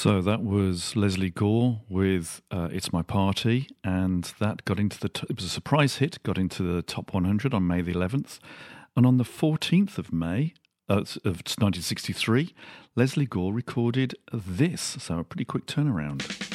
So that was Leslie Gore with "It's My Party," and that got into it was a surprise hit, got into the top 100 on May the 11th, and on the 14th of May of 1963, Leslie Gore recorded this. So a pretty quick turnaround.